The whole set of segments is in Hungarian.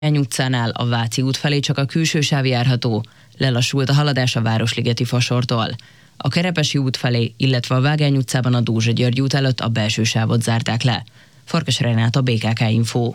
utcánál a Váci út felé csak a külső sáv járható, lelassult a haladás a Városligeti fasortól. A Kerepesi út felé, illetve a Vágány utcában a Dózsa György út előtt a belső sávot zárták le. Farkas Renáta, BKK Info.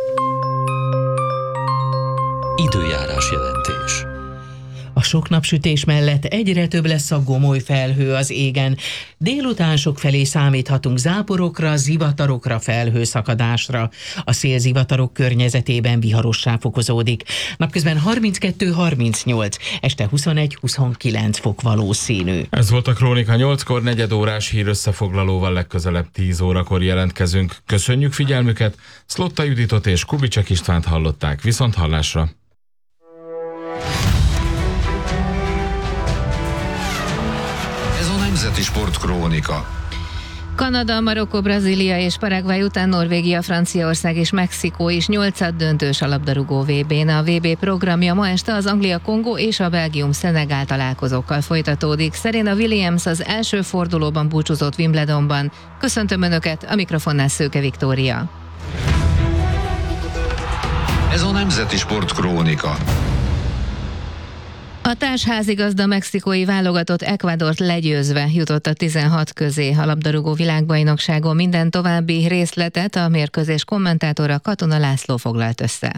Időjárás jelentés. A sok napsütés mellett egyre több lesz a gomoly felhő az égen. Délután sokfelé számíthatunk záporokra, zivatarokra, felhőszakadásra. A szélzivatarok környezetében viharossá fokozódik. Napközben 32-38, este 21-29 fok valószínű. Ez volt a Krónika 8-kor, negyedórás hírösszefoglalóval legközelebb 10 órakor jelentkezünk. Köszönjük figyelmüket, Szlotta Juditot és Kubicek Istvánt hallották. Viszonthallásra! Nemzeti Sportkrónika. Kanada, Marokkó, Brazília és Paraguay után Norvégia, Franciaország és Mexikó is 8-döntős a labdarúgó VB-n. A VB programja ma este az Anglia-Kongó és a Belgium-Szenegál találkozókkal folytatódik. Serena Williams az első fordulóban búcsúzott Wimbledonban. Köszöntöm Önöket, a mikrofonnál Szőke Viktória. Ez a Nemzeti Sportkrónika. A társházigazda mexikói válogatott Ecuadort legyőzve jutott a 16 közé. A labdarúgó világbajnokságon minden további részletet a mérkőzés kommentátora Katona László foglalt össze.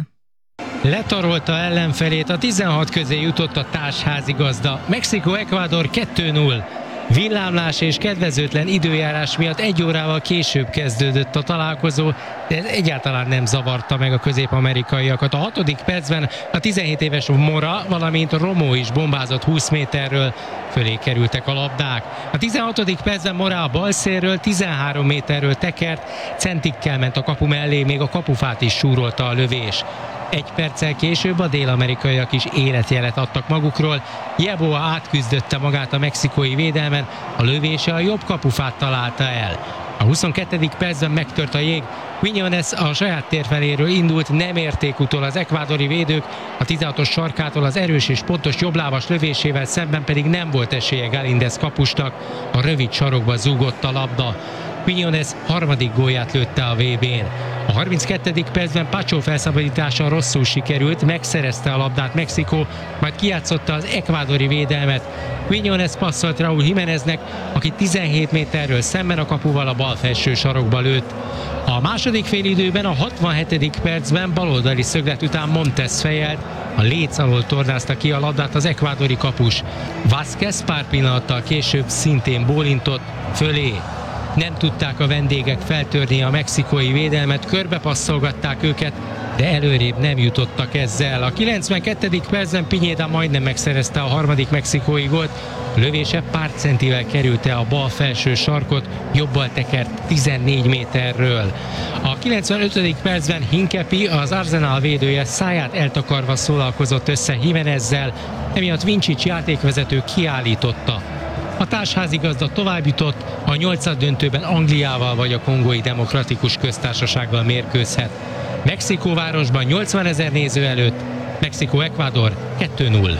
Letarolta ellenfelét, a 16 közé jutott a társházigazda. Mexikó-Ecuador 2-0. Villámlás és kedvezőtlen időjárás miatt 1 órával később kezdődött a találkozó, de ez egyáltalán nem zavarta meg a közép-amerikaiakat. A 6. percben a 17 éves Mora, valamint Romo is bombázott 20 méterről, fölé kerültek a labdák. A 16. percben Mora a bal szélről 13 méterről tekert, centikkel ment a kapu mellé, még a kapufát is súrolta a lövés. 1 perccel később a dél-amerikaiak is életjelet adtak magukról. Yeboah átküzdötte magát a mexikói védelmen, a lövése a jobb kapufát találta el. A 22. percben megtört a jég, Quiñones a saját tér feléről indult, nem érték utol az ekvádori védők, a 16-os sarkától az erős és pontos jobblábas lövésével szemben pedig nem volt esélye Galíndez kapusnak, a rövid sarokba zúgott a labda. Quiñones harmadik gólját lőtte a VB-n. A 32. percben Pacho felszabadítása rosszul sikerült, megszerezte a labdát Mexikó, majd kijátszotta az ekvádori védelmet. Quiñones passzolt Raúl Jiméneznek, aki 17 méterről szemben a kapuval a bal felső sarokba lőtt. A második félidőben a 67. percben baloldali szöglet után Montes fejelt, a léc alól tornázta ki a labdát az ekvádori kapus. Vázquez pár pillanattal később szintén bólintott fölé. Nem tudták a vendégek feltörni a mexikói védelmet, körbepasszolgatták őket, de előrébb nem jutottak ezzel. A 92. percben Piñeda majdnem megszerezte a harmadik mexikói gólt, lövése pár centivel kerülte a bal felső sarkot, jobbal tekert 14 méterről. A 95. percben Hincapié, az Arsenal védője száját eltakarva szólalkozott össze Jiménezzel, emiatt Vincic játékvezető kiállította. A társházigazda tovább jutott, a 8-döntőben Angliával vagy a Kongói Demokratikus Köztársasággal mérkőzhet. Mexikóvárosban 80 000 néző előtt, Mexikó-Ekvádor 2-0.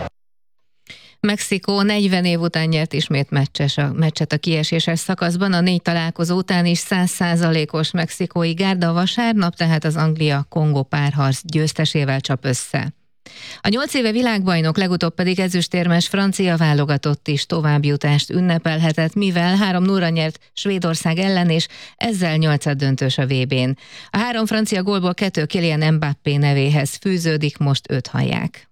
Mexikó 40 év után nyert ismét meccset a kieséses szakaszban, a 4 találkozó után is 100%-os mexikói gárda vasárnap, tehát az Anglia-Kongó párharc győztesével csap össze. A 8 éve világbajnok, legutóbb pedig ezüstérmes francia válogatott is továbbjutást ünnepelhetett, mivel 3-0-ra nyert Svédország ellen, és ezzel 8-döntős a VB-n. A 3 francia gólból 2 Kylian Mbappé nevéhez fűződik, most őt hallják.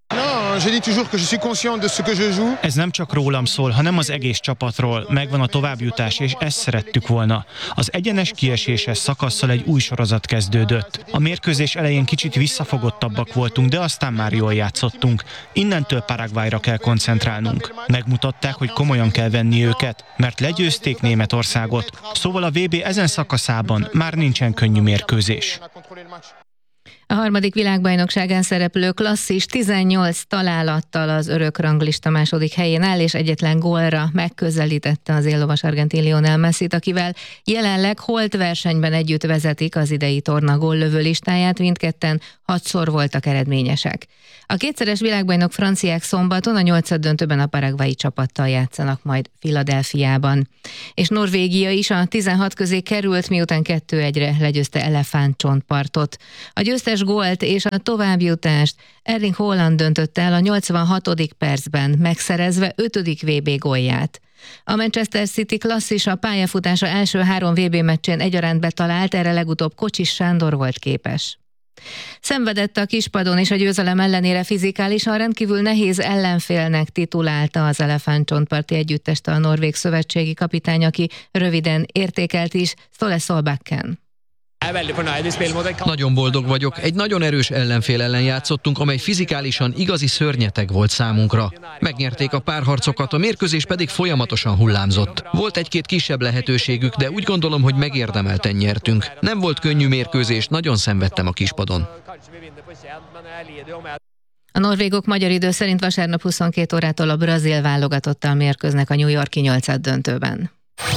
Ez nem csak rólam szól, hanem az egész csapatról. Megvan a továbbjutás, és ezt szerettük volna. Az egyenes kieséses szakasszal egy új sorozat kezdődött. A mérkőzés elején kicsit visszafogottabbak voltunk, de aztán már jól játszottunk. Innentől Paraguayra kell koncentrálnunk. Megmutatták, hogy komolyan kell venni őket, mert legyőzték Németországot. Szóval a VB ezen szakaszában már nincsen könnyű mérkőzés. A harmadik világbajnokságán szereplő klasszis 18 találattal az örök ranglista második helyén áll, és egyetlen gólra megközelítette az éllovas argentin Lionel Messit, akivel jelenleg holt versenyben együtt vezetik az idei torna góllövő listáját, mindketten 6-szor voltak eredményesek. A kétszeres világbajnok franciák szombaton a 8-döntőben a paraguayi csapattal játszanak majd Philadelphiában. És Norvégia is a 16 közé került, miután 2-1-re legyőzte Elefántcsontpartot. A győztes győztes gólt és a továbbjutást Erling Haaland döntötte el a 86. percben, megszerezve 5. VB gólját. A Manchester City klasszis a pályafutása első 3 VB meccsén egyaránt betalált, erre legutóbb Kocsis Sándor volt képes. Szenvedett a kispadon, és a győzelem ellenére fizikálisan rendkívül nehéz ellenfélnek titulálta az elefántcsontparti együttest a norvég szövetségi kapitány, aki röviden értékelt is, Ståle Solbakken. Nagyon boldog vagyok, egy nagyon erős ellenfél ellen játszottunk, amely fizikálisan igazi szörnyeteg volt számunkra. Megnyerték a párharcokat, a mérkőzés pedig folyamatosan hullámzott. Volt egy-két kisebb lehetőségük, de úgy gondolom, hogy megérdemelten nyertünk. Nem volt könnyű mérkőzés, nagyon szenvedtem a kispadon. A norvégok magyar idő szerint vasárnap 22 órától a brazil válogatottal mérkőznek a New York-i 8-ad döntőben.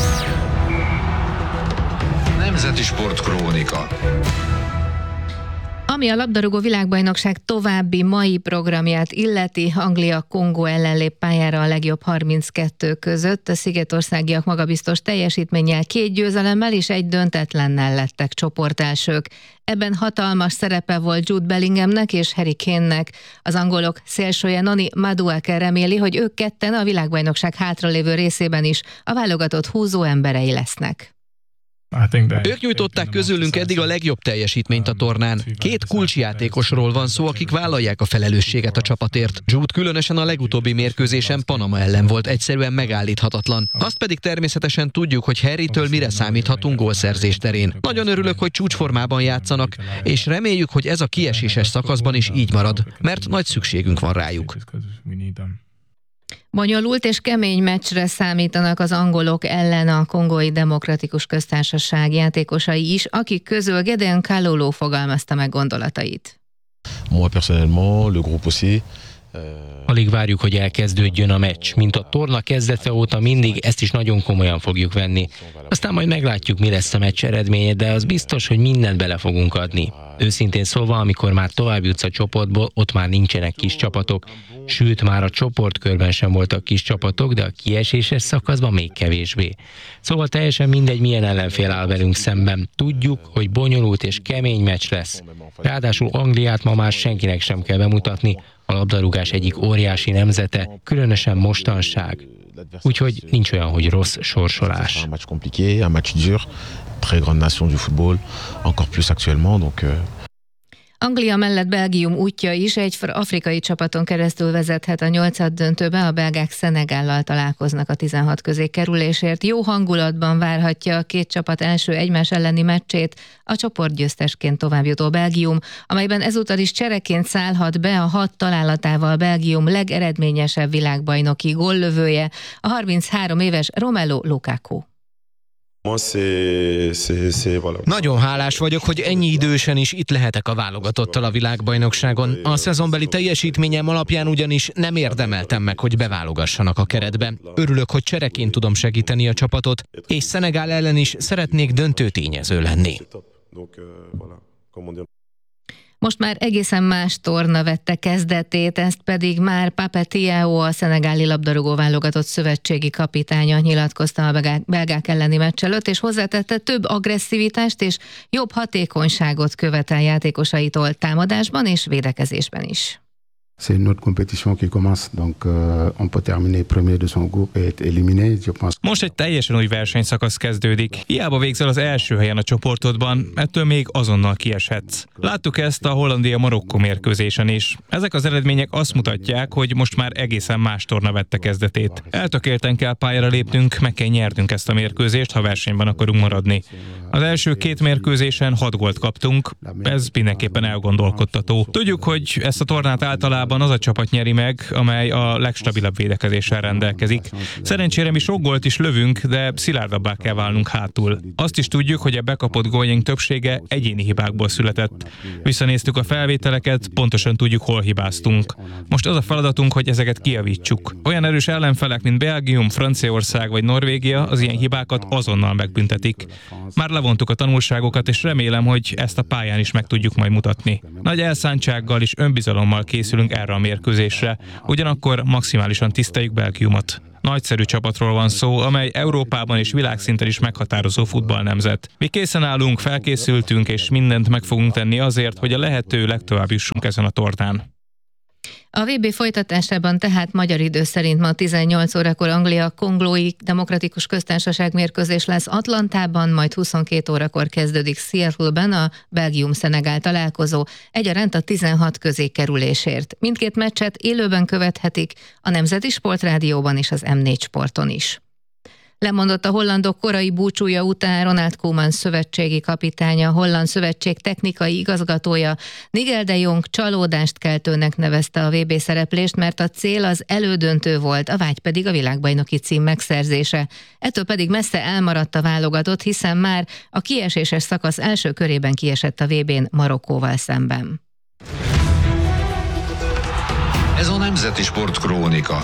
Nemzeti Sportkrónika. Ami a labdarúgó világbajnokság további mai programját illeti, Anglia Kongó ellen lép pályára a legjobb 32 között. A szigetországiak magabiztos teljesítménnyel, 2 győzelemmel és 1 döntetlennel lettek csoportelsők. Ebben hatalmas szerepe volt Jude Bellinghamnek és Harry Kane-nek. Az angolok szélsője Noni Madueke reméli, hogy ők ketten a világbajnokság hátralévő részében is a válogatott húzó emberei lesznek. Ők nyújtották közülünk eddig a legjobb teljesítményt a tornán. 2 kulcsjátékosról van szó, akik vállalják a felelősséget a csapatért. Jude különösen a legutóbbi mérkőzésen Panama ellen volt egyszerűen megállíthatatlan. Azt pedig természetesen tudjuk, hogy Harrytől mire számíthatunk gólszerzés terén. Nagyon örülök, hogy csúcsformában játszanak, és reméljük, hogy ez a kieséses szakaszban is így marad, mert nagy szükségünk van rájuk. Bonyolult és kemény meccsre számítanak az angolok ellen a Kongói Demokratikus Köztársaság játékosai is, akik közül Gedeon Kalulu fogalmazta meg gondolatait. Moi personnellement, le groupe aussi. Alig várjuk, hogy elkezdődjön a meccs. Mint a torna kezdete óta mindig, ezt is nagyon komolyan fogjuk venni. Aztán majd meglátjuk, mi lesz a meccs eredménye, de az biztos, hogy mindent bele fogunk adni. Őszintén szólva, amikor már tovább jutsz a csoportból, ott már nincsenek kis csapatok, sőt már a csoportkörben sem voltak kis csapatok, de a kieséses szakaszban még kevésbé. Szóval teljesen mindegy, milyen ellenfél áll velünk szemben. Tudjuk, hogy bonyolult és kemény meccs lesz. Ráadásul Angliát ma már senkinek sem kell bemutatni, a labdarúgás egyik óriási nemzete, különösen mostanság. Úgyhogy nincs olyan, hogy rossz sorsolás. Un match compliqué, un match dur, très grande nation du football, encore plus actuellement, donc. Anglia mellett Belgium útja is egy afrikai csapaton keresztül vezethet a 8-ad döntőbe, a belgák Szenegállal találkoznak a 16 közé kerülésért. Jó hangulatban várhatja a 2 csapat első egymás elleni meccsét a csoportgyőztesként továbbjutó Belgium, amelyben ezúttal is csereként szállhat be a 6 találatával Belgium legeredményesebb világbajnoki góllövője, a 33 éves Romelu Lukaku. Nagyon hálás vagyok, hogy ennyi idősen is itt lehetek a válogatottal a világbajnokságon. A szezonbeli teljesítményem alapján ugyanis nem érdemeltem meg, hogy beválogassanak a keretbe. Örülök, hogy csereként tudom segíteni a csapatot, és Szenegál ellen is szeretnék döntő tényező lenni. Most már egészen más torna vette kezdetét, ezt pedig már Pape Thiaw, a szenegáli labdarúgó válogatott szövetségi kapitánya nyilatkozta a belgák elleni meccs előtt, és hozzátette, több agresszivitást és jobb hatékonyságot követel játékosaitól támadásban és védekezésben is. C'est une autre compétition qui commence, donc on peut terminer premier de son groupe et être éliminé, je pense. Most egy teljesen új versenyszakasz kezdődik. Hiába végzel az első helyen a csoportodban, ettől még azonnal kieshetsz. Láttuk ezt a Hollandia-Marokkó mérkőzésen is. Ezek az eredmények azt mutatják, hogy most már egészen más torna vette kezdetét. Eltökélten kell pályára lépnünk, meg kell nyernünk ezt a mérkőzést, ha versenyben akarunk maradni. Az első 2 mérkőzésen 6 gólt kaptunk, ez mindenképpen elgondolkodtató. Tudjuk, hogy ezt a tornát általában az a csapat nyeri meg, amely a legstabilabb védekezéssel rendelkezik. Szerencsére mi sok gólt is lövünk, de szilárdabbá kell válnunk hátul. Azt is tudjuk, hogy a bekapott góljaink többsége egyéni hibákból született. Visszanéztük a felvételeket, pontosan tudjuk, hol hibáztunk. Most az a feladatunk, hogy ezeket kijavítsuk. Olyan erős ellenfelek, mint Belgium, Franciaország vagy Norvégia az ilyen hibákat azonnal megbüntetik. Már levontuk a tanulságokat, és remélem, hogy ezt a pályán is meg tudjuk majd mutatni. Nagy elszántsággal és önbizalommal készülünk erre a mérkőzésre, ugyanakkor maximálisan tiszteljük Belgiumot. Nagyszerű csapatról van szó, amely Európában és világszinten is meghatározó futballnemzet. Mi készen állunk, felkészültünk, és mindent meg fogunk tenni azért, hogy a lehető legtovább jussunk ezen a tornán. A VB folytatásában tehát magyar idő szerint ma 18 órakor Anglia-Kongói Demokratikus Köztársaság mérkőzés lesz Atlantában, majd 22 órakor kezdődik Seattle-ben a Belgium-Szenegál találkozó, egyaránt a 16 közé kerülésért. Mindkét meccset élőben követhetik a Nemzeti Sportrádióban és az M4 Sporton is. Lemondott a hollandok korai búcsúja után Ronald Koeman szövetségi kapitánya, a holland szövetség technikai igazgatója. Nigel de Jong csalódást keltőnek nevezte a VB szereplést, mert a cél az elődöntő volt, a vágy pedig a világbajnoki cím megszerzése. Ettől pedig messze elmaradt a válogatott, hiszen már a kieséses szakasz első körében kiesett a VB-n Marokkóval szemben. Ez a Nemzeti Sportkrónika.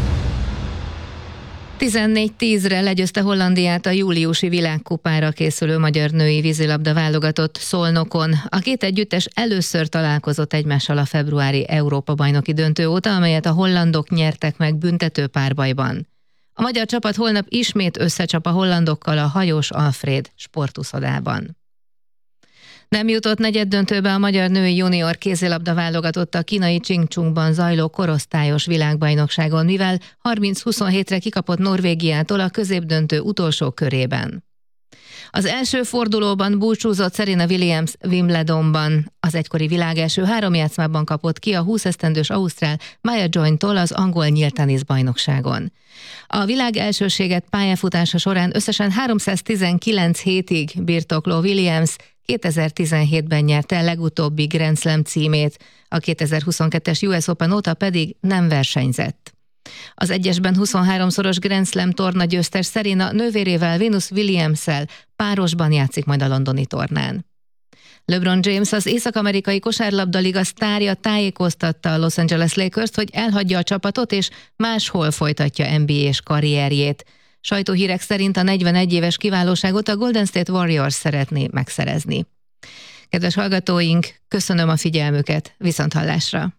14-10-re legyőzte Hollandiát a júliusi világkupára készülő magyar női vízilabda válogatott Szolnokon. A két együttes először találkozott egymással a februári Európa-bajnoki döntő óta, amelyet a hollandok nyertek meg büntető párbajban. A magyar csapat holnap ismét összecsap a hollandokkal a Hajós Alfréd sportuszodában. Nem jutott negyeddöntőbe a magyar női junior kézilabda válogatott a kínai Chingchungban zajló korosztályos világbajnokságon, mivel 30-27-re kikapott Norvégiától a középdöntő utolsó körében. Az első fordulóban búcsúzott Serena Williams Wimbledonban. Az egykori világ első 3 játszmában kapott ki a 20 esztendős ausztrál Maya Joyne-tól az angol nyílt teniszbajnokságon. A világ elsőséget pályafutása során összesen 319 hétig birtokló Williams 2017-ben nyerte legutóbbi Grand Slam címét, a 2022-es US Open óta pedig nem versenyzett. Az egyesben 23-szoros Grand Slam torna győztes Serena nővérével Venus Williams-szel párosban játszik majd a londoni tornán. LeBron James, az Észak-amerikai kosárlabdaliga sztárja tájékoztatta a Los Angeles Lakers-t, hogy elhagyja a csapatot és máshol folytatja NBA-s karrierjét. Sajtóhírek szerint a 41 éves kiválóságot a Golden State Warriors szeretné megszerezni. Kedves hallgatóink, köszönöm a figyelmüket, viszonthallásra!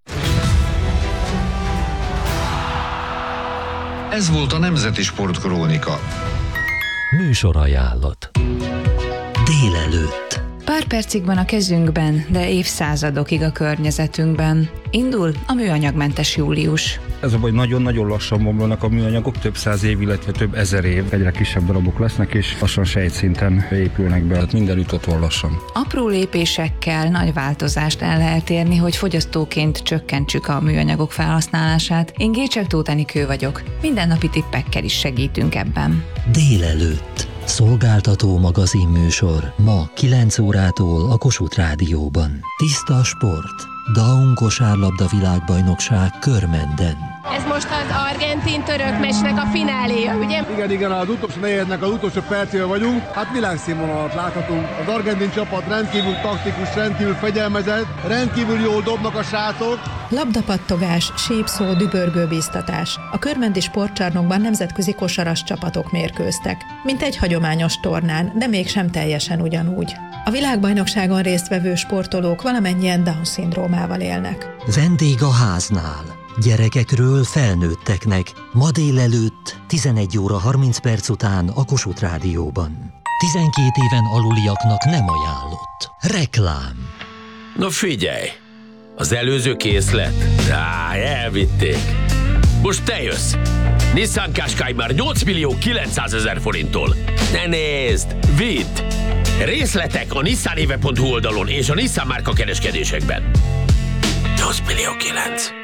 Ez volt a Nemzeti Sportkrónika. Műsorajánlat. Délelőtt. Pár percig van a kezünkben, de évszázadokig a környezetünkben. Indul a műanyagmentes július. Ez a baj, nagyon-nagyon lassan bomlanak a műanyagok, több száz év, illetve több ezer év. Egyre kisebb darabok lesznek, és lassan sejtszinten épülnek be. Hát mindenütt ott van lassan. Apró lépésekkel nagy változást el lehet érni, hogy fogyasztóként csökkentsük a műanyagok felhasználását. Én Gécsek Tóth Enikő vagyok. Mindennapi tippekkel is segítünk ebben. Délelőtt. Szolgáltató magazinműsor ma 9 órától a Kossuth Rádióban. Tiszta sport. Daun kosárlabda világbajnokság Körmenden. Ez most az argentin-török meccsnek a fináléja, ugye? Igen, az utolsó negyednek az utolsó percével vagyunk. Hát világszínvonalat láthatunk. Az argentin csapat rendkívül taktikus, rendkívül fegyelmezett, rendkívül jól dobnak a srácok. Labdapattogás, sípszó, dübörgőbíztatás. A körmendi sportcsarnokban nemzetközi kosaras csapatok mérkőztek. Mint egy hagyományos tornán, de mégsem teljesen ugyanúgy. A világbajnokságon résztvevő sportolók valamennyien Down-szindrómával élnek. Vendég a háznál. Gyerekekről felnőtteknek. Ma délelőtt 11 óra 30 perc után a Kossuth Rádióban. 12 éven aluliaknak nem ajánlott. Reklám. Na figyelj! Az előző készlet? Elvitték. Most te jössz! Nissan Qashqai már 8.900.000 forinttól. Ne nézd! Vidd! Részletek a nissanéve.hu oldalon és a Nissan márka kereskedésekben. 8.900.000.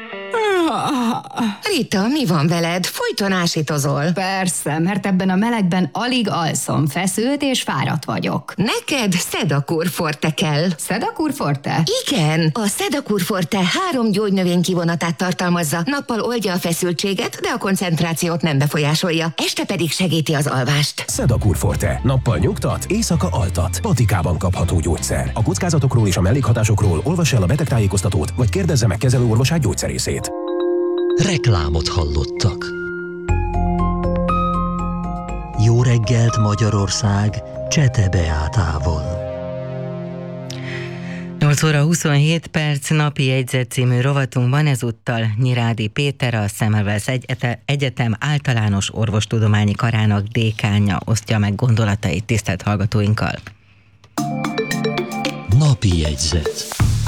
Rita, mi van veled? Folyton ásítozol. Persze, mert ebben a melegben alig alszom, feszült és fáradt vagyok. Neked Sedakur Forte kell. Sedakur Forte? Igen, a Sedakur Forte 3 gyógynövény kivonatát tartalmazza. Nappal oldja a feszültséget, de a koncentrációt nem befolyásolja. Este pedig segíti az alvást. Sedakur Forte. Nappal nyugtat, éjszaka altat. Patikában kapható gyógyszer. A kockázatokról és a mellékhatásokról olvassa el a betegtájékoztatót, vagy kérdezze meg kezelőorvosát, gyógyszerészét. Reklámot hallottak. Jó reggelt Magyarország Csete Beátával. 8 óra 27 perc, napi jegyzet című rovatunkban ezúttal Nyirádi Péter, a Semmelweis Egyetem általános orvostudományi karának dékánja osztja meg gondolatait tisztelt hallgatóinkkal. Napi jegyzet.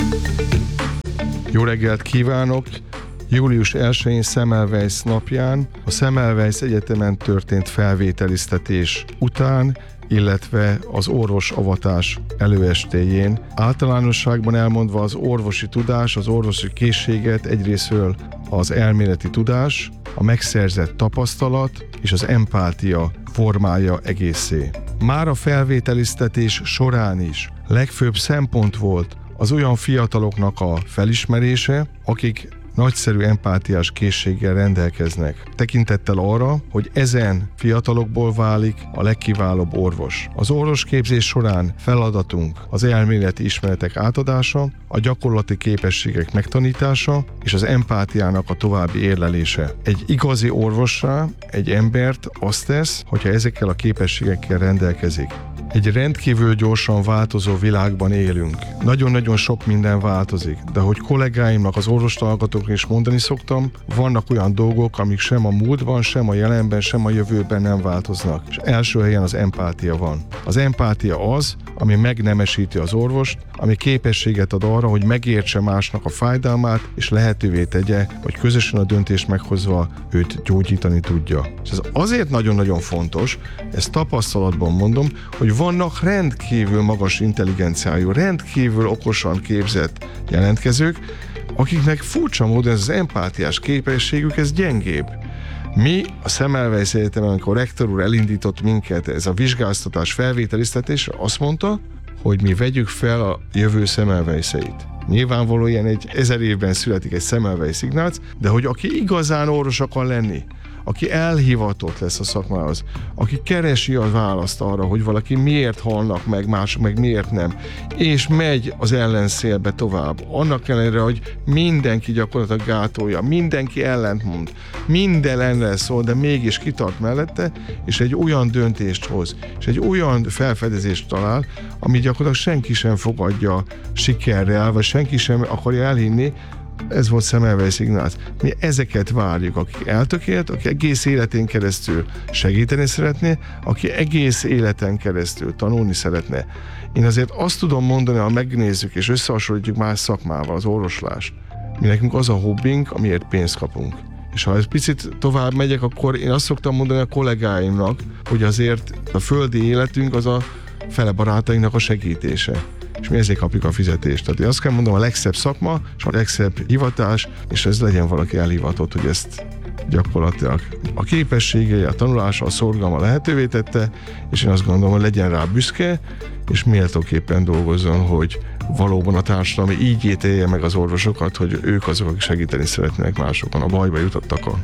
Jó reggelt kívánok! Július 1-én Semmelweis napján a Semmelweis Egyetemen történt felvételiztetés után, illetve az orvosavatás előestéjén. Általánosságban elmondva az orvosi tudás, az orvosi készséget egyrésztről az elméleti tudás, a megszerzett tapasztalat és az empátia formája egészé. Már a felvételiztetés során is legfőbb szempont volt az olyan fiataloknak a felismerése, akik nagyszerű empátiás készséggel rendelkeznek. Tekintettel arra, hogy ezen fiatalokból válik a legkiválóbb orvos. Az orvosképzés során feladatunk az elméleti ismeretek átadása, a gyakorlati képességek megtanítása és az empátiának a további érlelése. Egy igazi orvossá egy embert azt tesz, hogyha ezekkel a képességekkel rendelkezik. Egy rendkívül gyorsan változó világban élünk. Nagyon-nagyon sok minden változik, de hogy kollégáimnak, az orvoshallgatóknak is mondani szoktam, vannak olyan dolgok, amik sem a múltban, sem a jelenben, sem a jövőben nem változnak. És első helyen az empátia van. Az empátia az, ami megnemesíti az orvost, ami képességet ad arra, hogy megértse másnak a fájdalmát, és lehetővé tegye, hogy közösen a döntést meghozva őt gyógyítani tudja. És ez azért nagyon-nagyon fontos, ezt tapasztalatban mondom, hogy vannak rendkívül magas intelligenciájú, rendkívül okosan képzett jelentkezők, akiknek furcsa módon ez az empátiás képességük, ez gyengébb. Mi a Semmelweis Egyetemen, amikor a rektor úr elindított minket ez a vizsgáztatás felvételiztetésre, azt mondta, hogy mi vegyük fel a jövő Semmelweiseit. Nyilvánvalóan ilyen egy 1000 évben születik egy Semmelweis Ignác, de hogy aki igazán orvos akar lenni, aki elhivatott lesz a szakmához, aki keresi a választ arra, hogy valaki miért halnak meg, mások meg miért nem, és megy az ellenszélbe tovább. Annak ellenére, hogy mindenki gyakorlatilag gátolja, mindenki ellentmond, minden ellen szól, de mégis kitart mellette, és egy olyan döntést hoz, és egy olyan felfedezést talál, ami gyakorlatilag senki sem fogadja sikerrel, vagy senki sem akarja elhinni. Ez volt Semmelweis Ignác. Mi ezeket várjuk, akik eltökélt, aki egész életén keresztül segíteni szeretné, aki egész életen keresztül tanulni szeretne. Én azért azt tudom mondani, ha megnézzük és összehasonlítjuk más szakmával az orvoslást, mi nekünk az a hobbink, amiért pénzt kapunk. És ha egy picit tovább megyek, akkor én azt szoktam mondani a kollégáimnak, hogy azért a földi életünk az a fele barátainknak a segítése. És mi ezért kapjuk a fizetést. Tehát én azt kell mondom, a legszebb szakma, és a legszebb hivatás, és ez legyen valaki elhivatott, hogy ezt gyakorlatilag a képességei, a tanulása, a szorgalma lehetővé tette, és én azt gondolom, hogy legyen rá büszke, és méltóképpen dolgozzon, hogy valóban a társadalom így ítélje meg az orvosokat, hogy ők azok, akik segíteni szeretnének másokon, a bajba jutottakon.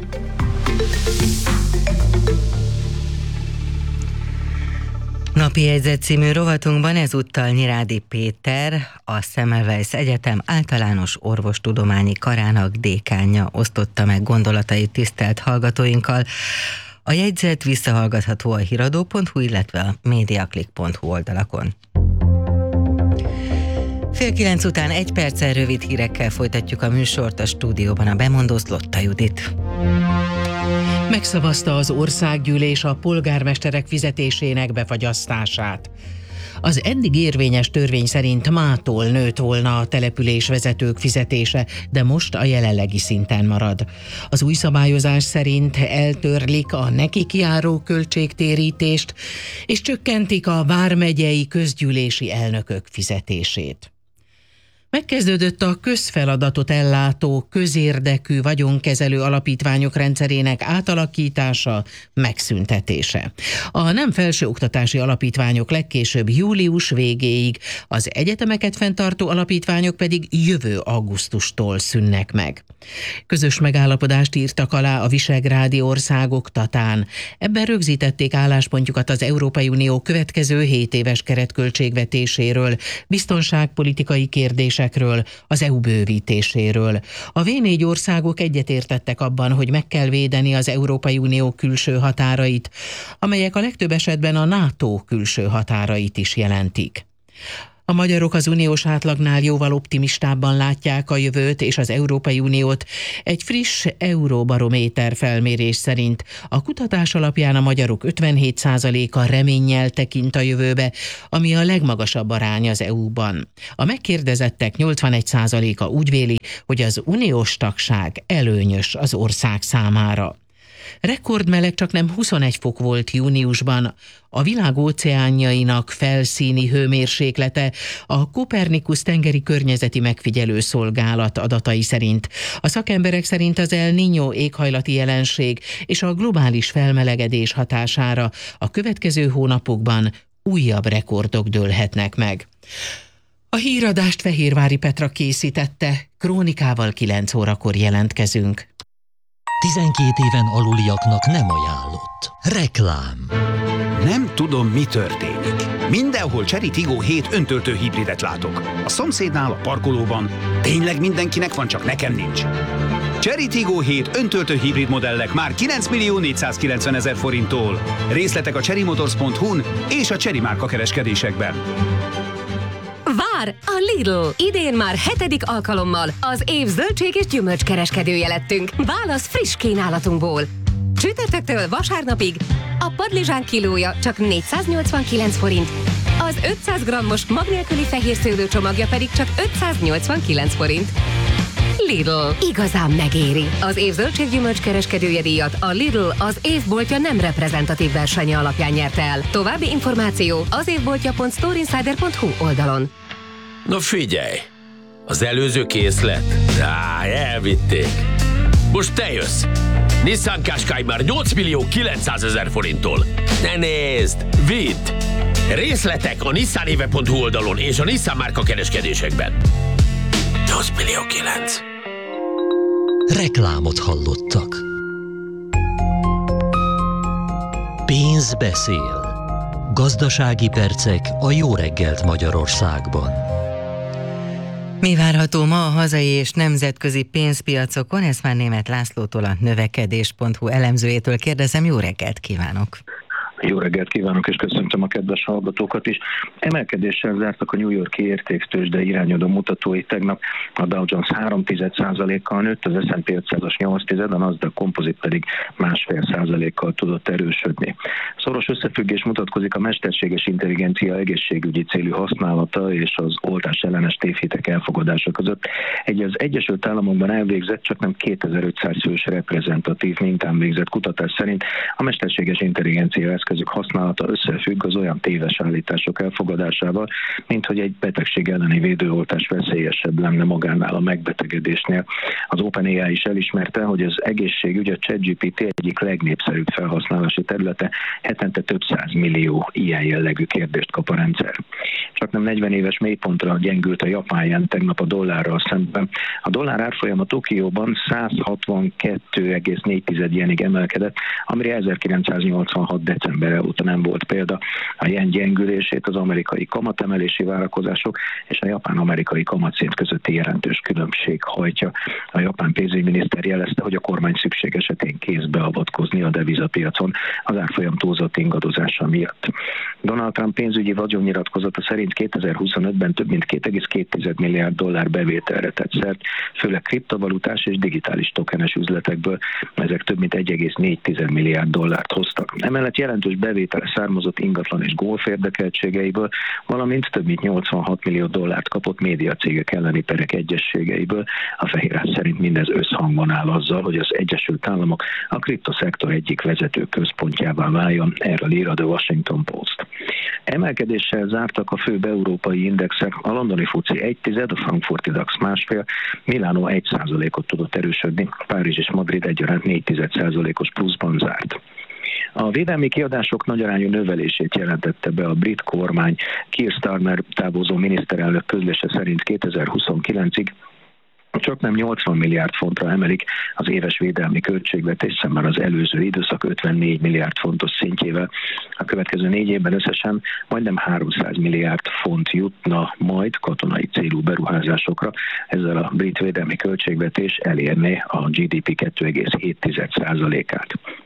Napi jegyzet című rovatunkban ezúttal Nyirádi Péter, a Semmelweis Egyetem általános orvostudományi karának dékánja osztotta meg gondolatait tisztelt hallgatóinkkal. A jegyzet visszahallgatható a hiradó.hu, illetve a mediaclick.hu oldalakon. 8:30 után 1 perccel rövid hírekkel folytatjuk a műsort, a stúdióban a bemondó Lotta Judit. Megszavazta az országgyűlés a polgármesterek fizetésének befagyasztását. Az eddig érvényes törvény szerint mától nőtt volna a településvezetők fizetése, de most a jelenlegi szinten marad. Az új szabályozás szerint eltörlik a nekik járó költségtérítést, és csökkentik a vármegyei közgyűlési elnökök fizetését. Megkezdődött a közfeladatot ellátó, közérdekű vagyonkezelő alapítványok rendszerének átalakítása, megszüntetése. A nem felsőoktatási alapítványok legkésőbb július végéig, az egyetemeket fenntartó alapítványok pedig jövő augusztustól szűnnek meg. Közös megállapodást írtak alá a visegrádi országok Tatán. Ebben rögzítették álláspontjukat az Európai Unió következő 7 éves keretköltségvetéséről, biztonságpolitikai kérdésekről, az EU bővítéséről. A V4 országok egyetértettek abban, hogy meg kell védeni az Európai Unió külső határait, amelyek a legtöbb esetben a NATO külső határait is jelentik. A magyarok az uniós átlagnál jóval optimistábban látják a jövőt és az Európai Uniót. Egy friss Euróbarométer felmérés szerint a kutatás alapján a magyarok 57%-a reménnyel tekint a jövőbe, ami a legmagasabb arány az EU-ban. A megkérdezettek 81%-a úgy véli, hogy az uniós tagság előnyös az ország számára. Rekordmeleg csaknem 21 fok volt júniusban. A világ óceánjainak felszíni hőmérséklete a Copernicus tengeri környezeti megfigyelő szolgálat adatai szerint. A szakemberek szerint az El Niño éghajlati jelenség és a globális felmelegedés hatására a következő hónapokban újabb rekordok dőlhetnek meg. A híradást Fehérvári Petra készítette, Krónikával 9 órakor jelentkezünk. 12 éven aluliaknak nem ajánlott. Reklám. Nem tudom, mi történik. Mindenhol Chery Tiggo 7 öntöltő hibridet látok. A szomszédnál, a parkolóban. Tényleg mindenkinek van, csak nekem nincs. Chery Tiggo 7 öntöltő hibrid modellek már 9.490.000 forinttól. Részletek a cherrymotors.hu-n és a Chery márka kereskedésekben. Vár! A Lidl! Idén már 7. alkalommal az év zöldség és gyümölcs kereskedője lettünk. Válasz friss kínálatunkból. Csütörtöktől vasárnapig a padlizsán kilója csak 489 forint, az 500 g-os mag nélküli fehér szőlő csomagja pedig csak 589 forint. Lidl. Igazán megéri. Az év zöldséggyümölcs kereskedője díjat a Lidl az évboltja nem reprezentatív versenye alapján nyerte el. További információ az évboltja.storeinsider.hu oldalon. Na figyelj! Az előző készlet? Elvitték. Most te jössz! Nissan Qashqai már 8.900.000 forinttól. Ne nézd! Vidd! Részletek a nissanéve.hu oldalon és a Nissan márka kereskedésekben. 8.900.000. Reklámot hallottak. Pénz beszél. Gazdasági percek a Jó reggelt Magyarországban. Mi várható ma a hazai és nemzetközi pénzpiacokon? Ezt már Németh Lászlótól, a növekedés.hu elemzőjétől kérdezem. Jó reggelt kívánok! Jó reggelt kívánok, és köszöntöm a kedves hallgatókat is. Emelkedéssel zártak a New York-i értéktőzsde irányadó mutatói tegnap. A Dow Jones 3,1%-kal nőtt, az S&P 500-as 8,1%, a Nasdaq Composite pedig 1,5%-kal tudott erősödni. Szoros összefüggés mutatkozik a mesterséges intelligencia egészségügyi célú használata és az oltás ellenes tévhitek elfogadása között. Az Egyesült Államokban elvégzett, csak nem 2500 fős reprezentatív mintán végzett kutatás szerint a mesterséges intelligencia eszközök használata összefügg az olyan téves állítások elfogadásával, mint hogy egy betegség elleni védőoltás veszélyesebb lenne magánál a megbetegedésnél. Az OpenAI is elismerte, hogy az egészségügy, a ChatGPT egyik legnépszerűbb felhasználási területe, hetente több 100 millió ilyen jellegű kérdést kap a rendszer. Csak nem 40 éves mélypontra gyengült a japán yen tegnap a dollárral szemben. A dollár árfolyama Tokióban 162,4 jenig emelkedett, amire 1986 decemberre óta nem volt példa. A yen gyengülését az amerikai kamatemelési várakozások és a japán-amerikai kamatszint közötti jelentős különbség hajtja. A japán pénzügyminiszter jelezte, hogy a kormány szükség esetén kész beavatkozni a devizapiacon az árfolyam túlzott ingadozása miatt. Donald Trump pénzügyi vagyonnyilatkozata szerint 2025-ben több mint 2,2 milliárd dollár bevételre tett szert, főleg kriptovalutás és digitális tokenes üzletekből. Ezek több mint 1,4 milliárd dollárt hoztak. Emellett jelentős bevétele származott ingatlan és golf érdekeltségeiből, valamint több mint 86 millió dollárt kapott médiacégek elleni perek egyességeiből. A Fehérház szerint mindez összhangban áll azzal, hogy az Egyesült Államok a kriptoszektor egyik vezető központjává váljon, erről ír a The Washington Post. Emelkedéssel zártak a főbb európai indexek, a londoni FTSE 1,1, a frankfurti DAX 1,5, Milánó 1%-ot tudott erősödni, Párizs és Madrid egyaránt 4,1%-os pluszban zárt. A védelmi kiadások nagyarányú növelését jelentette be a brit kormány. Keir Starmer távozó miniszterelnök közlése szerint 2029-ig csak nem 80 milliárd fontra emelik az éves védelmi költségvetést szemben az előző időszak 54 milliárd fontos szintjével. A következő 4 évben összesen majdnem 300 milliárd font jutna majd katonai célú beruházásokra. Ezzel a brit védelmi költségvetés elérné a GDP 2,7%-át.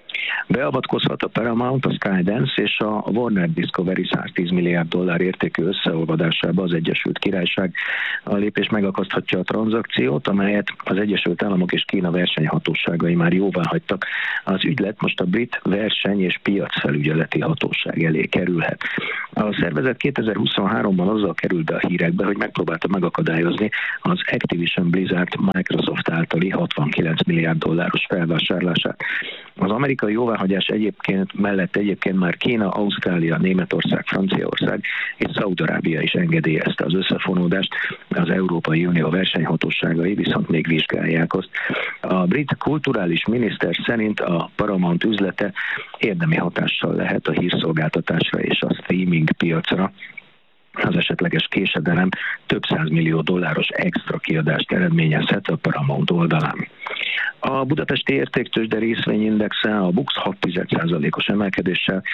Beavatkozhat a Paramount, a Skydance és a Warner Discovery $110 milliárd értékű összeolvadásába az Egyesült Királyság. A lépés megakaszthatja a tranzakciót, amelyet az Egyesült Államok és Kína versenyhatóságai már jóvá hagytak. Az ügylet most a brit verseny- és piacfelügyeleti hatóság elé kerülhet. A szervezet 2023-ban azzal került be a hírekbe, hogy megpróbálta megakadályozni az Activision Blizzard Microsoft általi $69 milliárd felvásárlását. Az amerikai jóváhagyás mellett egyébként már Kína, Ausztrália, Németország, Franciaország és Szaúd-Arábia is engedélyezte az összefonódást, az Európai Unió versenyhatóságai viszont még vizsgálják azt. A brit kulturális miniszter szerint a Paramount üzlete érdemi hatással lehet a hírszolgáltatásra és a streaming piacra. Az esetleges késedelem több $100 millió extra kiadást eredményezhet a Paramount oldalán. A budapesti értéktőzsde részvényindexe a BUX 6,1%-os emelkedéssel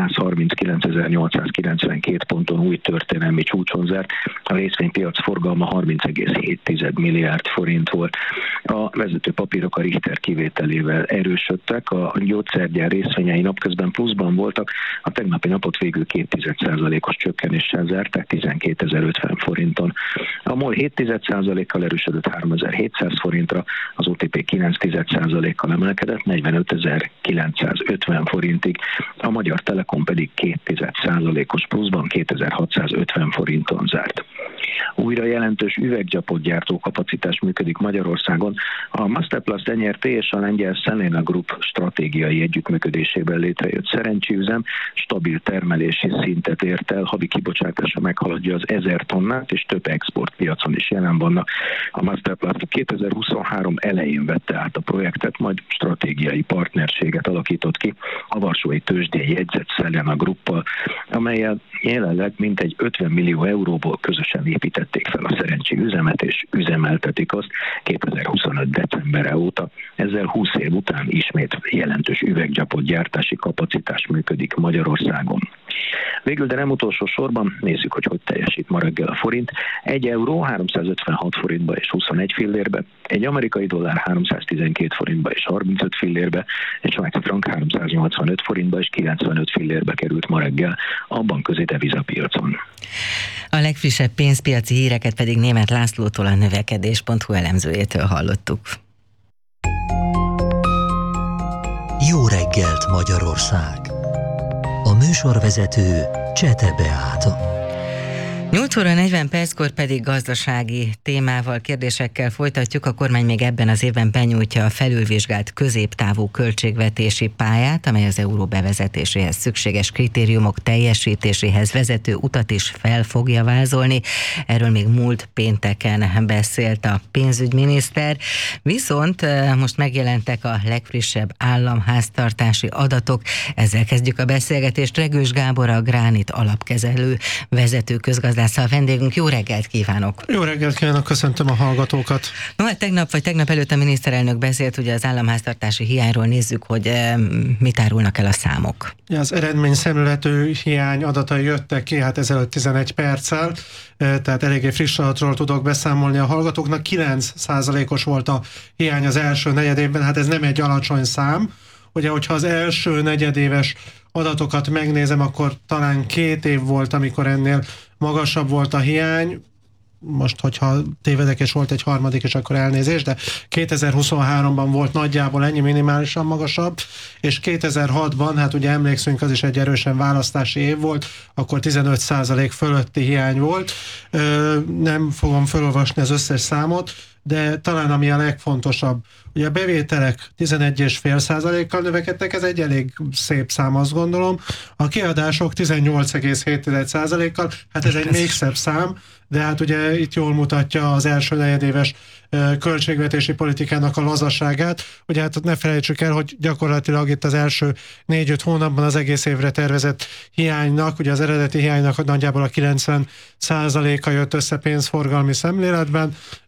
139.892 ponton új történelmi csúcson zárt. A részvénypiac forgalma 30,7 milliárd forint volt. A vezető papírok a Richter kivételével erősödtek, a gyógyszergyár részvényei napközben pluszban voltak, a tegnapi napot végül 2,1%-os csökkenéssel zárták 12.050 forinton. A MOL 7,1%-kal erősödött 3.700 forintra, az OTP 9,1%-kal emelkedett 45.950 forintig, a Magyar Telekom pedig 2,1%-os pluszban 2.650 forinton zárt. Újra jelentős üveggyapot gyártó kapacitás működik Magyarországon. A Masterplast NRT és a lengyel Selena Group stratégiai együttműködésében létrejött szerencsiüzem stabil termelési szintet ért el, havi kibocsátása meghaladja az 1000 tonnát, és több exportpiacon is jelen vannak. A Masterplast 2023 elején vette át a projektet, majd stratégiai partnerséget alakított ki a varsói tőzsdén jegyzett Selena Gruppal, amellyel jelenleg mintegy 50 millió euróból közösen építették fel a szerencsiüzemet, és üzemeltetik azt 2025. decemberre óta. Ezzel 20 év után ismét jelentős üveggyapot gyártási kapacitás működik Magyarországon. Végül, de nem utolsó sorban, nézzük, hogy teljesít ma reggel a forint. 1 euró 356 forintba és 21 fillérbe, egy amerikai dollár 312 forintba és 35 fillérbe, egy svájci frank 385 forintba és 95 fillérbe került ma reggel a bankközi devizapiacon. A legfrissebb pénzpiaci híreket pedig Németh Lászlótól, a növekedés.hu elemzőjétől hallottuk. Jó reggelt, Magyarország! A műsorvezető Csete Beáta. 8 óra 40 perckor pedig gazdasági témával, kérdésekkel folytatjuk. A kormány még ebben az évben benyújtja a felülvizsgált középtávú költségvetési pályát, amely az euró bevezetéséhez szükséges kritériumok teljesítéséhez vezető utat is fel fogja vázolni. Erről még múlt pénteken beszélt a pénzügyminiszter. Viszont most megjelentek a legfrissebb államháztartási adatok. Ezzel kezdjük a beszélgetést. Regős Gábor, a Gránit alapkezelő vezető közgazdász a vendégünk. Jó reggelt kívánok! Jó reggelt kívánok, köszöntöm a hallgatókat! No, hát tegnap előtt a miniszterelnök beszélt ugye az államháztartási hiányról, nézzük, hogy mit árulnak el a számok. Az eredményszemléletű hiány adatai jöttek ki, hát ezelőtt 11 perccel, tehát eléggé friss adatról tudok beszámolni a hallgatóknak. 9%-os volt a hiány az első negyedévben, hát ez nem egy alacsony szám. Ugye, hogyha az első negyedéves adatokat megnézem, akkor talán 2 év volt, amikor ennél magasabb volt a hiány. Most, hogyha tévedek, és volt egy harmadik, és akkor elnézést, de 2023-ban volt nagyjából ennyi, minimálisan magasabb, és 2006-ban, hát ugye emlékszünk, az is egy erősen választási év volt, akkor 15% fölötti hiány volt. Nem fogom felolvasni az összes számot, de talán ami a legfontosabb, ugye a bevételek 11,5%-kal növekedtek, ez egy elég szép szám, azt gondolom. A kiadások 18,7%-kal, hát ez egy még szebb szám, de hát ugye itt jól mutatja az első negyedéves költségvetési politikának a lazaságát. Ugye hát ne felejtsük el, hogy gyakorlatilag itt az első 4-5 hónapban az egész évre tervezett hiánynak, ugye az eredeti hiánynak nagyjából a 90%-a jött össze pénzforgalmi szemléletben,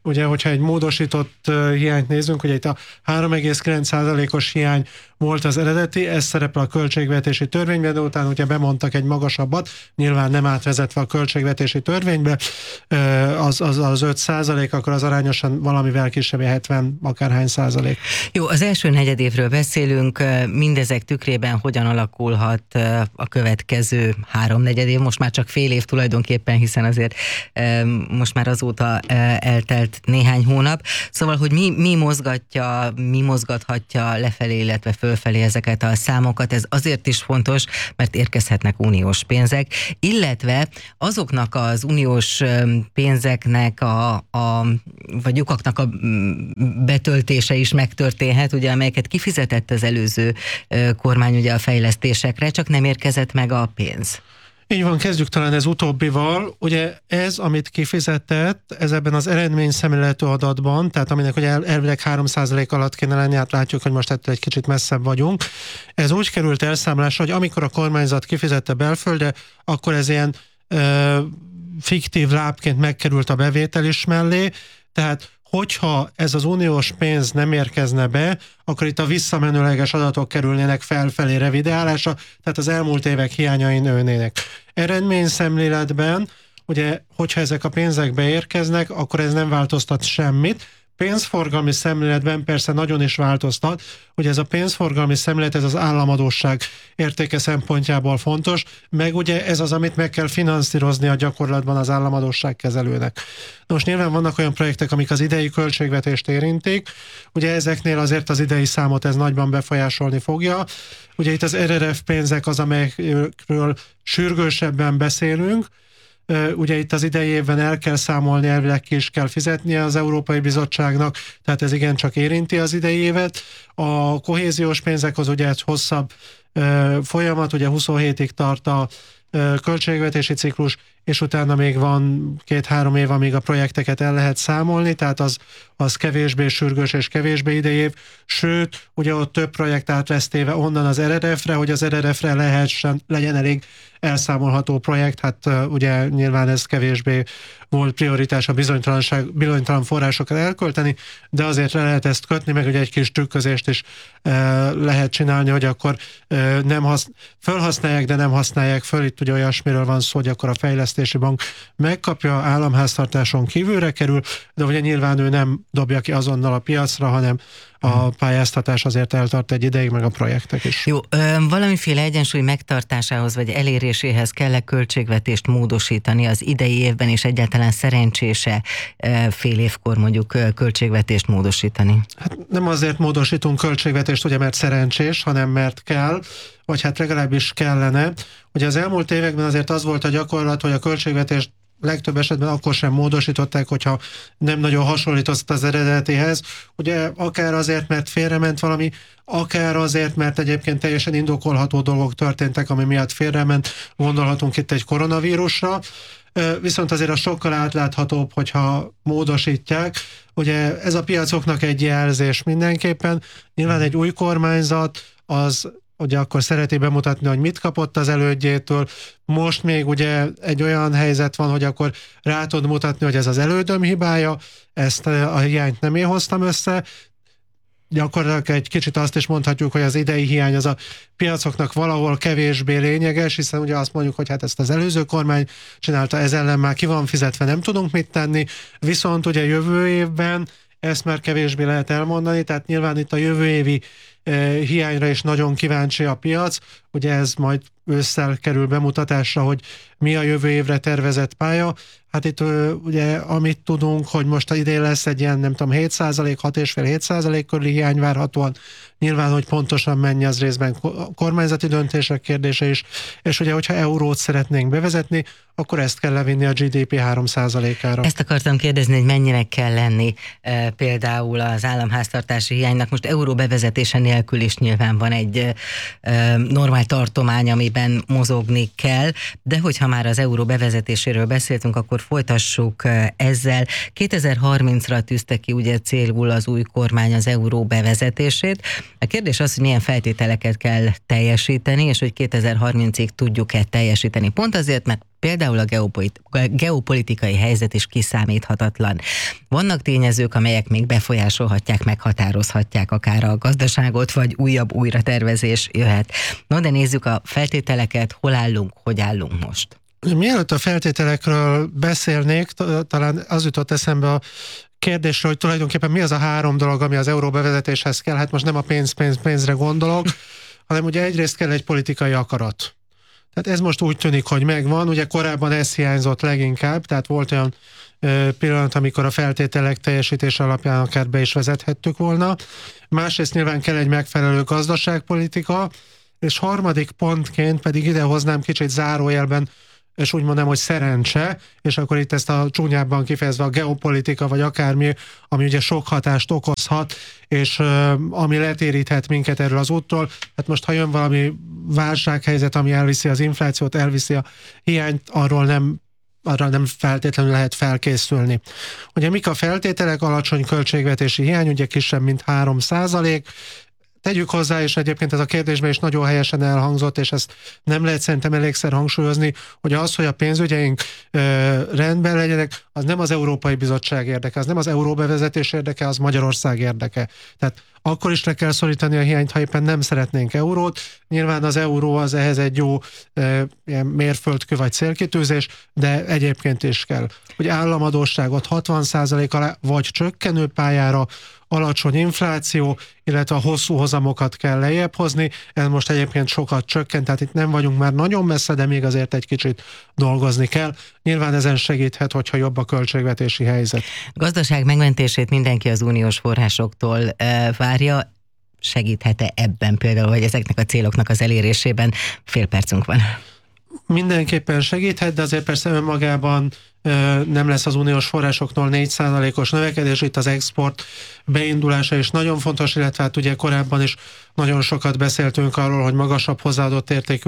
ugye, hogyha egy módosított hiányt nézünk, ugye itt a 3,9%-os hiány volt az eredeti, ez szerepel a költségvetési törvényben, de utána ugye bemondtak egy magasabbat, nyilván nem átvezetve a költségvetési törvénybe, az 5%, akkor az arányosan valamivel kisebb, 70 akárhány százalék. Jó, az első negyedévről beszélünk, mindezek tükrében hogyan alakulhat a következő háromnegyedév, most már csak fél év tulajdonképpen, hiszen azért most már azóta eltelt néhány hónap. Szóval, hogy mi mozgathatja lefelé, illetve fölfelé ezeket a számokat, ez azért is fontos, mert érkezhetnek uniós pénzek, illetve azoknak az uniós pénzeknek vagy lyukaknak a betöltése is megtörténhet, ugye, amelyeket kifizetett az előző kormány ugye a fejlesztésekre, csak nem érkezett meg a pénz. Így van, kezdjük talán ez utóbbival. Ugye ez, amit kifizetett, ez ebben az eredményszemléletű adatban, tehát aminek ugye elvileg 3% alatt kéne lenni, hát látjuk, hogy most ettől egy kicsit messzebb vagyunk. Ez úgy került elszámolásra, hogy amikor a kormányzat kifizette belföldre, akkor ez ilyen fiktív lábként megkerült a bevétel is mellé, tehát hogyha ez az uniós pénz nem érkezne be, akkor itt a visszamenőleges adatok kerülnének felfelé revideálásra, tehát az elmúlt évek hiányai nőnének. Eredményszemléletben, ugye, hogyha ezek a pénzek beérkeznek, akkor ez nem változtat semmit. Pénzforgalmi szemléletben persze nagyon is változtat, hogy ez a pénzforgalmi szemlélet, ez az államadósság értéke szempontjából fontos, meg ugye ez az, amit meg kell finanszírozni a gyakorlatban az államadósság kezelőnek. Most nyilván vannak olyan projektek, amik az idei költségvetést érintik, ugye ezeknél azért az idei számot ez nagyban befolyásolni fogja. Ugye itt az RRF pénzek az, amelyekről sürgősebben beszélünk. Ugye itt az idei évben el kell számolni, elvileg ki is kell fizetnie az Európai Bizottságnak, tehát ez igencsak érinti az idei évet. A kohéziós pénzek az ugye egy hosszabb folyamat, ugye 27-ig tart a költségvetési ciklus, és utána még van 2-3 év, amíg a projekteket el lehet számolni, tehát az kevésbé sürgős és kevésbé idei év, sőt, ugye ott több projekt át lesz téve onnan az RRF-re, hogy az RRF-re legyen elég elszámolható projekt, hát ugye nyilván ez kevésbé volt prioritás a bizonytalan forrásokat elkölteni, de azért lehet ezt kötni, meg ugye egy kis trükközést is lehet csinálni, hogy akkor felhasználják, de nem használják föl, itt ugye olyasmiről van szó, hogy akkor a Fejlesztési Bank megkapja, államháztartáson kívülre kerül, de ugye nyilván ő nem dobja ki azonnal a piacra, hanem a pályáztatás azért eltart egy ideig, meg a projektek is. Jó, valamiféle egyensúly megtartásához vagy eléréséhez kell költségvetést módosítani az idei évben, és egyáltalán szerencsése fél évkor mondjuk költségvetést módosítani? Hát nem azért módosítunk költségvetést, ugye mert szerencsés, hanem mert kell, vagy hát legalábbis kellene. Ugye az elmúlt években azért az volt a gyakorlat, hogy a költségvetést legtöbb esetben akkor sem módosították, hogyha nem nagyon hasonlított az eredetihez. Ugye akár azért, mert félrement valami, akár azért, mert egyébként teljesen indokolható dolgok történtek, ami miatt félrement. Gondolhatunk itt egy koronavírusra. Viszont azért a sokkal átláthatóbb, hogyha módosítják. Ugye ez a piacoknak egy jelzés mindenképpen. Nyilván egy új kormányzat az ugye akkor szereti bemutatni, hogy mit kapott az elődjétől. Most még ugye egy olyan helyzet van, hogy akkor rá tud mutatni, hogy ez az elődöm hibája, ezt a hiányt nem én hoztam össze. Gyakorlatilag egy kicsit azt is mondhatjuk, hogy az idei hiány az a piacoknak valahol kevésbé lényeges, hiszen ugye azt mondjuk, hogy hát ezt az előző kormány csinálta, ez ellen már ki van fizetve, nem tudunk mit tenni, viszont ugye jövő évben ezt már kevésbé lehet elmondani, tehát nyilván itt a jövő évi hiányra is nagyon kíváncsi a piac, ugye ez majd ősszel kerül bemutatásra, hogy mi a jövő évre tervezett pálya. Hát itt ugye amit tudunk, hogy most idén lesz egy ilyen, nem tudom, 7%, 6,5-7% körüli hiány várhatóan. Nyilván, hogy pontosan mennyi, az részben kormányzati döntések kérdése is, és ugye, hogyha eurót szeretnénk bevezetni, akkor ezt kell levinni a GDP 3%-ára. Ezt akartam kérdezni, hogy mennyire kell lenni például az államháztartási hiánynak. Most euró bevezetése nélkül is nyilván van egy normál tartomány, amiben mozogni kell, de hogyha már az euró bevezetéséről beszéltünk, akkor folytassuk ezzel. 2030-ra tűzte ki ugye célul az új kormány az euró bevezetését. A kérdés az, hogy milyen feltételeket kell teljesíteni, és hogy 2030-ig tudjuk-e teljesíteni. Pont azért, mert például a geopolitikai helyzet is kiszámíthatatlan. Vannak tényezők, amelyek még befolyásolhatják, meghatározhatják akár a gazdaságot, vagy újabb újratervezés jöhet. No, de nézzük a feltételeket, hol állunk, hogy állunk most. Mielőtt a feltételekről beszélnék, talán az jutott eszembe a kérdésről, hogy tulajdonképpen mi az a 3 dolog, ami az euró bevezetéshez kell. Hát most nem a pénzre gondolok, hanem ugye egyrészt kell egy politikai akarat. Tehát ez most úgy tűnik, hogy megvan. Ugye korábban ez hiányzott leginkább, tehát volt olyan pillanat, amikor a feltételek teljesítése alapján akár be is vezethettük volna. Másrészt nyilván kell egy megfelelő gazdaságpolitika, és harmadik pontként pedig idehoznám kicsit zárójelben, és úgy mondanám, hogy szerencse, és akkor itt ezt a csúnyábban kifejezve a geopolitika, vagy akármi, ami ugye sok hatást okozhat, és ami letéríthet minket erről az úttól. Hát most, ha jön valami válsághelyzet, ami elviszi az inflációt, elviszi a hiányt, arra nem feltétlenül lehet felkészülni. Ugye mik a feltételek? Alacsony költségvetési hiány, ugye kisebb, mint 3%. Tegyük hozzá, és egyébként ez a kérdésben is nagyon helyesen elhangzott, és ezt nem lehet szerintem elégszer hangsúlyozni, hogy az, hogy a pénzügyeink rendben legyenek, az nem az Európai Bizottság érdeke, az nem az euróbevezetés érdeke, az Magyarország érdeke. Tehát akkor is le kell szorítani a hiányt, ha éppen nem szeretnénk eurót. Nyilván az euró az ehhez egy jó ilyen mérföldkő vagy célkitűzés, de egyébként is kell. Hogy államadósságot 60% alá vagy csökkenő pályára, alacsony infláció, illetve a hosszú hozamokat kell lejjebb hozni. Ez most egyébként sokat csökkent, tehát itt nem vagyunk már nagyon messze, de még azért egy kicsit dolgozni kell. Nyilván ezen segíthet, hogyha jobb a költségvetési helyzet. Gazdaság megmentését mindenki az uniós forrásoktól várja. Segíthet-e ebben például, hogy ezeknek a céloknak az elérésében? Fél percünk van. Mindenképpen segíthet, de azért persze önmagában nem lesz az uniós forrásoknól 4%-os növekedés, itt az export beindulása is nagyon fontos, illetve hát ugye korábban is nagyon sokat beszéltünk arról, hogy magasabb hozzáadott értékű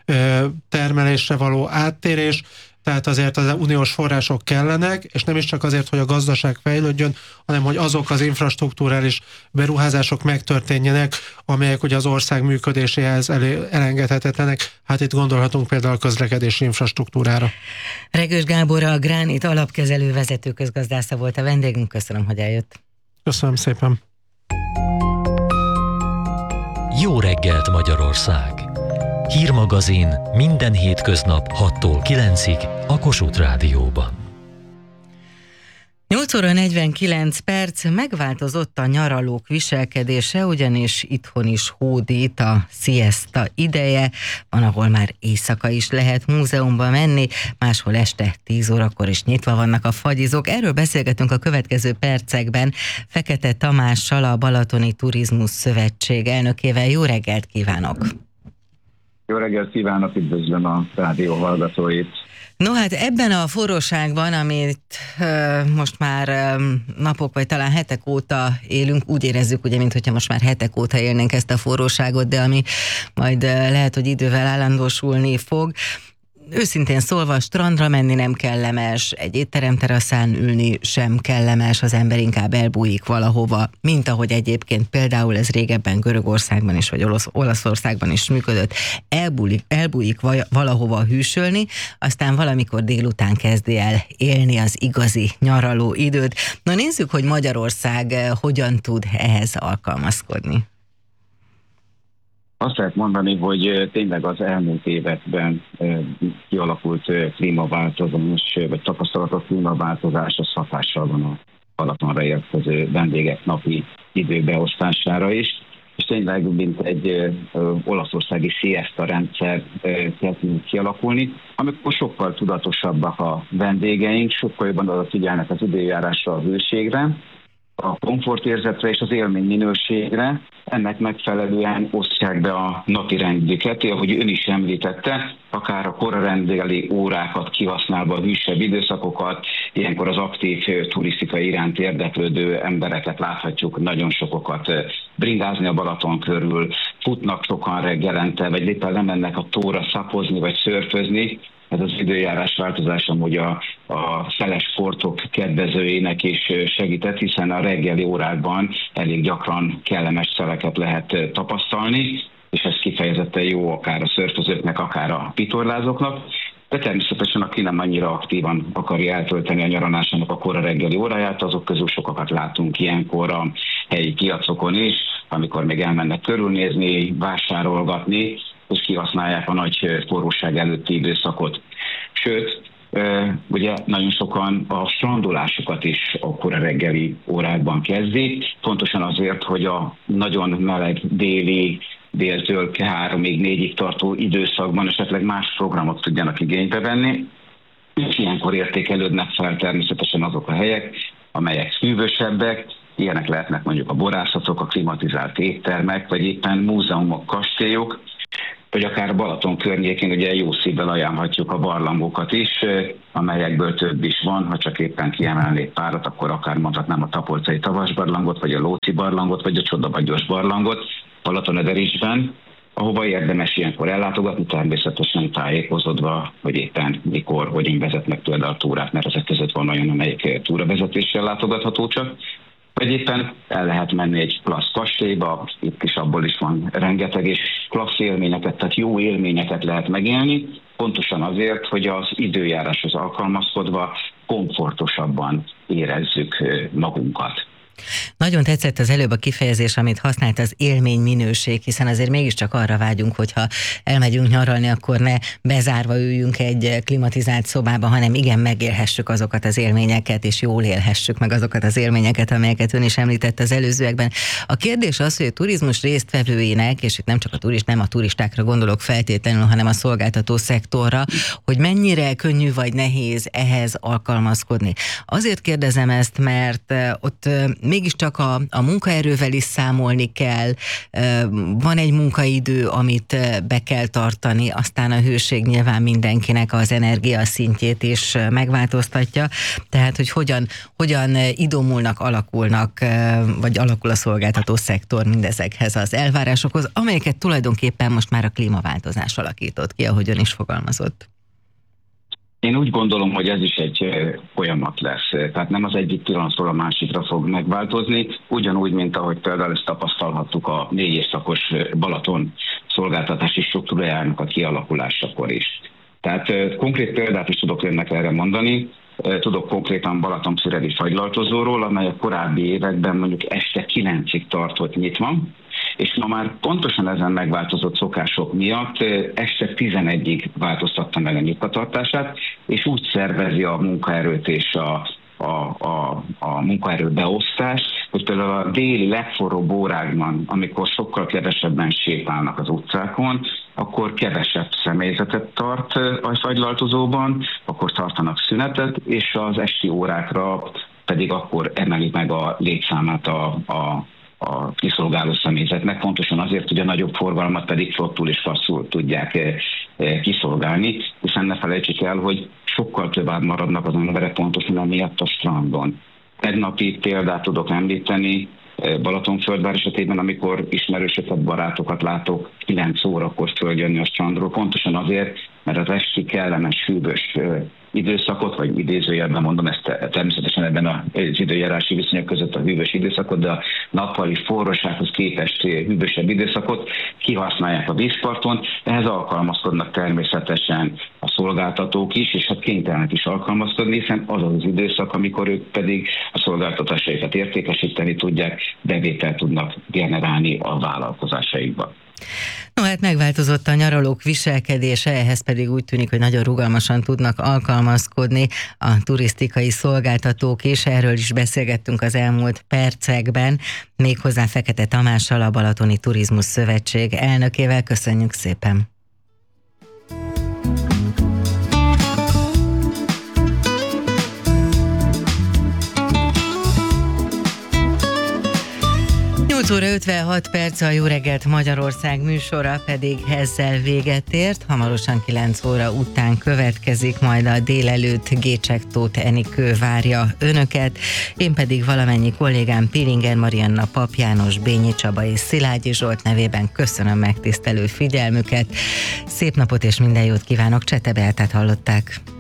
termelésre való áttérés, tehát azért az uniós források kellenek, és nem is csak azért, hogy a gazdaság fejlődjön, hanem hogy azok az infrastruktúrális beruházások megtörténjenek, amelyek ugye az ország működéséhez elengedhetetlenek. Hát itt gondolhatunk például a közlekedési infrastruktúrára. Regős Gábor, a Gránit alapkezelő vezető közgazdásza volt a vendégünk. Köszönöm, hogy eljött. Köszönöm szépen. Jó reggelt, Magyarország! Hírmagazin minden hétköznap 6-tól 9-ig a Kossuth Rádióban. 8 óra 49 perc, megváltozott a nyaralók viselkedése, ugyanis itthon is hódít a siesta ideje, van, ahol már éjszaka is lehet múzeumba menni, máshol este 10 órakor is nyitva vannak a fagyizók. Erről beszélgetünk a következő percekben Fekete Tamással, a Balatoni Turizmus Szövetség elnökével. Jó reggelt kívánok! Jó reggelt kívánok, üdvözlöm a rádió hallgatóit! No hát ebben a forróságban, amit most már napok vagy talán hetek óta élünk, úgy érezzük, ugye, mintha most már hetek óta élnénk ezt a forróságot, de ami majd lehet, hogy idővel állandósulni fog. Őszintén szólva, strandra menni nem kellemes, egy étterem teraszán ülni sem kellemes, az ember inkább elbújik valahova, mint ahogy egyébként például ez régebben Görögországban is, vagy Olaszországban is működött, elbújik valahova hűsölni, aztán valamikor délután kezdi el élni az igazi nyaraló időt. Na nézzük, hogy Magyarország hogyan tud ehhez alkalmazkodni. Azt lehet mondani, hogy tényleg az elmúlt években kialakult klímaváltozás, vagy tapasztalatos klímaváltozás az hatással van a Balatonra érkező vendégek napi időbeosztására is, és tényleg mint egy olaszországi siesta rendszer kezdünk kialakulni, amikor sokkal tudatosabbak a vendégeink, sokkal jobban odafigyelnek az időjárásra, a hőségre, a komfortérzetre és az élményminőségre, ennek megfelelően osztják be a napi rendjüket, ahogy ön is említette, akár a korareggeli órákat kihasználva a hűsebb időszakokat, ilyenkor az aktív turisztikai iránt érdeklődő embereket láthatjuk nagyon sokokat bringázni a Balaton körül, futnak sokan reggelente, vagy éppen lemennek a tóra szapozni vagy szörfözni. Ez az időjárás változás amúgy a szeles sportok kedvezőinek is segített, hiszen a reggeli órákban elég gyakran kellemes szeleket lehet tapasztalni, és ez kifejezetten jó akár a szörfözőknek, akár a vitorlázóknak. de természetesen aki nem annyira aktívan akarja eltölteni a nyaralásának a kora reggeli óráját, azok közül sokakat látunk ilyenkor a helyi piacokon is, amikor még elmennek körülnézni, vásárolgatni, és kihasználják a nagy forróság előtti időszakot. Sőt, ugye nagyon sokan a strandolásukat is a kora reggeli órákban kezdik, pontosan azért, hogy a nagyon meleg déltől 3-ig, 4-ig tartó időszakban esetleg más programot tudjanak igénybe venni, és ilyenkor értékelődnek fel természetesen azok a helyek, amelyek hűvösebbek, ilyenek lehetnek mondjuk a borászatok, a klimatizált éttermek, vagy éppen múzeumok, kastélyok, vagy akár Balaton környékén ugye jó szívvel ajánlhatjuk a barlangokat is, amelyekből több is van, ha csak éppen kiemelnék párat, akkor akár mondhatnám a Tapolcai Tavasbarlangot, vagy a Lóci barlangot, vagy a Csodabagyos barlangot Balatonederisben, ahova érdemes ilyenkor ellátogatni, természetesen tájékozódva, hogy éppen mikor, hogyan vezetnek például a túrát, mert ezek között van olyan, amelyik túravezetéssel látogatható csak, vagy éppen el lehet menni egy klassz kastélyba, itt is abból is van rengeteg, és klassz élményeket, tehát jó élményeket lehet megélni, pontosan azért, hogy az időjáráshoz alkalmazkodva komfortosabban érezzük magunkat. Nagyon tetszett az előbb a kifejezés, amit használt, az élményminőség, hiszen azért mégiscsak arra vágyunk, hogyha elmegyünk nyaralni, akkor ne bezárva üljünk egy klimatizált szobába, hanem igen, megélhessük azokat az élményeket, és jól élhessük meg azokat az élményeket, amelyeket ön is említett az előzőekben. A kérdés az, hogy a turizmus résztvevőinek, és itt nem a turistákra gondolok feltétlenül, hanem a szolgáltató szektorra, hogy mennyire könnyű vagy nehéz ehhez alkalmazkodni. Azért kérdezem ezt, mert ott mégiscsak a munkaerővel is számolni kell, van egy munkaidő, amit be kell tartani, aztán a hőség nyilván mindenkinek az energia szintjét is megváltoztatja, tehát hogy hogyan idomulnak, vagy alakul a szolgáltató szektor mindezekhez az elvárásokhoz, amelyeket tulajdonképpen most már a klímaváltozás alakított ki, ahogy ön is fogalmazott. Én úgy gondolom, hogy ez is egy folyamat lesz. Tehát nem az egyik pillanatról a másikra fog megváltozni, ugyanúgy, mint ahogy például ezt tapasztalhattuk a 4 évszakos Balaton szolgáltatási struktúrájának a kialakulásakor is. Tehát konkrét példát is tudok önnek erre mondani. Tudok konkrétan Balatonfüredi fagylaltozóról, amely a korábbi években mondjuk este 9-ig tartott nyitva, és ma már pontosan ezen megváltozott szokások miatt este 11-ig változtatta meg a nyitvatartását, és úgy szervezi a munkaerőt és a munkaerő beosztást, hogy például a déli legforróbb órákban, amikor sokkal kevesebben sétálnak az utcákon, akkor kevesebb személyzetet tart a fagylaltozóban, akkor tartanak szünetet, és az esti órákra pedig akkor emeli meg a létszámát a kiszolgáló személyzetnek, pontosan azért, hogy a nagyobb forgalmat pedig flottul és passzul tudják kiszolgálni, hiszen ne felejtsük el, hogy sokkal többet maradnak az emberek pontosan emiatt a strandon. Tegnapi példát tudok említeni, Balatonföldvár esetében, amikor ismerősöket, barátokat látok 9 órakor följönni a strandról, pontosan azért, mert az esti kellemes, hűvös időszakot, vagy idézőjelben mondom ezt természetesen ebben az időjárási viszonyok között a hűvös időszakot, de a nappali forrósághoz képest hűvösebb időszakot kihasználják a vízparton, ehhez alkalmazkodnak természetesen a szolgáltatók is, és hát kénytelenek is alkalmazkodni, hiszen az az időszak, amikor ők pedig a szolgáltatásaikat értékesíteni tudják, bevételt tudnak generálni a vállalkozásaikba. No, hát megváltozott a nyaralók viselkedése, ehhez pedig úgy tűnik, hogy nagyon rugalmasan tudnak alkalmazkodni a turisztikai szolgáltatók, és erről is beszélgettünk az elmúlt percekben, méghozzá Fekete Tamással, a Balatoni Turizmus Szövetség elnökével. Köszönjük szépen! Óra 56 perc, a Jó reggelt Magyarország műsora pedig ezzel véget ért. Hamarosan 9 óra után következik, majd a délelőtt Gécsek Tóth Enikő várja önöket. Én pedig valamennyi kollégám Piringer Marianna, Pap János, Bényi Csaba és Szilágyi Zsolt nevében köszönöm megtisztelő figyelmüket. Szép napot és minden jót kívánok, Csete Beátát hallották.